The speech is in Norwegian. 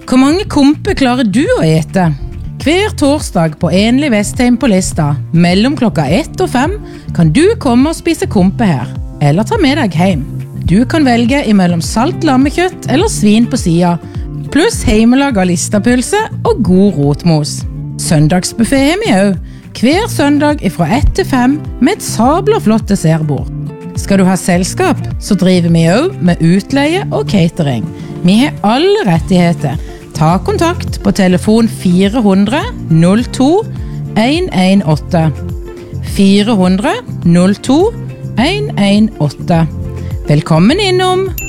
Hvor mange kompe klarer du å ete? Hver torsdag på Enlig Vestheim på Lista, mellom klokka 1 og 5, kan du komme og spise kompe her, eller ta med deg hjem. Du kan velge imellom salt lammekjøtt eller svin på sida, pluss heimelaget listapølse og god rotmos. Søndagsbuffet har vi også, hver søndag fra 1 til 5 med et sabla flott dessertbord. Skal du ha selskap, så driver vi også med utleie og catering. Vi har alle rettigheter. Ta kontakt på telefon 400 02 118. 400 02 118. Velkommen innom!